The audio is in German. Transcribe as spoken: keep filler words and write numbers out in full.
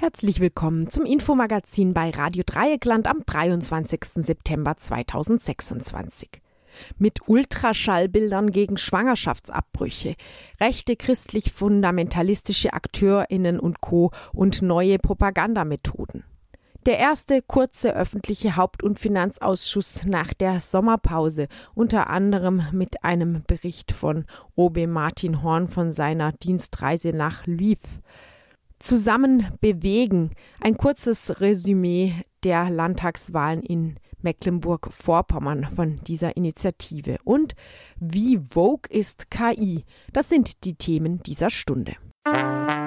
Herzlich willkommen zum Infomagazin bei Radio Dreieckland am dreiundzwanzigsten September zweitausendsechsundzwanzig. Mit Ultraschallbildern gegen Schwangerschaftsabbrüche, rechte christlich-fundamentalistische AkteurInnen und Co. und neue Propagandamethoden. Der erste kurze öffentliche Haupt- und Finanzausschuss nach der Sommerpause, unter anderem mit einem Bericht von Obe Martin Horn von seiner Dienstreise nach Lviv. Zusammen bewegen, ein kurzes Resümee der Landtagswahlen in Mecklenburg-Vorpommern von dieser Initiative. Und wie vogue ist K I? Das sind die Themen dieser Stunde.